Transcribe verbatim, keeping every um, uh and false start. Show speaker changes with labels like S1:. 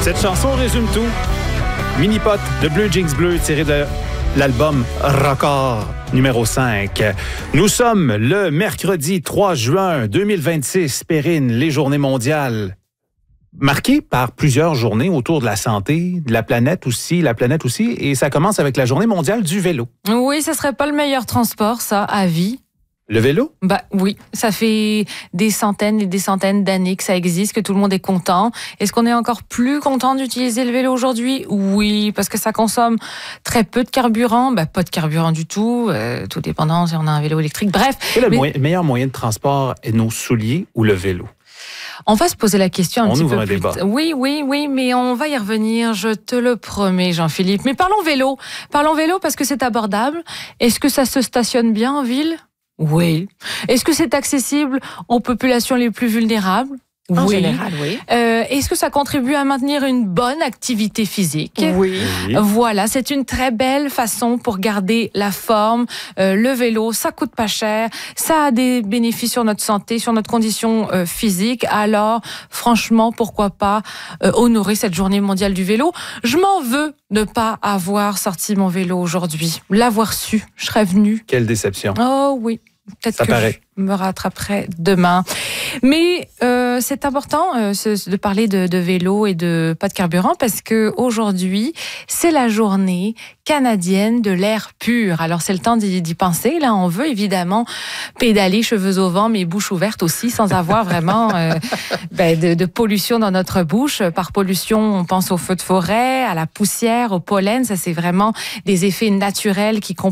S1: Cette chanson résume tout. Mini-pot de Bleu Jeans Bleu tiré de l'album Record numéro cinq. Nous sommes le mercredi trois juin deux mille vingt-six. Perrine, les journées mondiales marquées par plusieurs journées autour de la santé, de la planète aussi, la planète aussi. Et ça commence avec la journée mondiale du vélo.
S2: Oui, ça serait pas le meilleur transport, ça, à vie.
S1: Le vélo?
S2: Bah oui, ça fait des centaines et des centaines d'années que ça existe, que tout le monde est content. Est-ce qu'on est encore plus content d'utiliser le vélo aujourd'hui? Oui, parce que ça consomme très peu de carburant. Bah pas de carburant du tout, euh, tout dépendant si on a un vélo électrique. Bref.
S1: Quel est
S2: mais...
S1: le moyen, meilleur moyen de transport est nos souliers ou le vélo?
S2: On va se poser la question un
S1: on
S2: petit
S1: ouvre
S2: peu
S1: un
S2: plus
S1: débat.
S2: t- Oui, oui, oui, mais on va y revenir, je te le promets, Jean-Philippe. Mais parlons vélo. Parlons vélo parce que c'est abordable. Est-ce que ça se stationne bien en ville? Oui. Est-ce que c'est accessible aux populations les plus vulnérables?
S3: En
S2: Oui.
S3: général, oui.
S2: Euh, est-ce que ça contribue à maintenir une bonne activité physique?
S3: Oui.
S1: Oui.
S2: Voilà, c'est une très belle façon pour garder la forme. Euh, le vélo, ça coûte pas cher, ça a des bénéfices sur notre santé, sur notre condition euh, physique. Alors, franchement, pourquoi pas euh, honorer cette journée mondiale du vélo? Je m'en veux de pas avoir sorti mon vélo aujourd'hui. L'avoir su, je serais venue.
S1: Quelle déception.
S2: Oh oui. Peut-être
S1: Ça
S2: que
S1: paraît.
S2: je me rattraperai demain. Mais euh, c'est important euh, de parler de, de vélo et de pas de carburant parce que aujourd'hui c'est la journée canadienne de l'air pur. Alors c'est le temps d'y, d'y penser. Là, on veut évidemment pédaler cheveux au vent, mais bouche ouverte aussi, sans avoir vraiment euh, ben, de, de pollution dans notre bouche. Par pollution, on pense aux feux de forêt, à la poussière, au pollen. Ça, c'est vraiment des effets naturels qui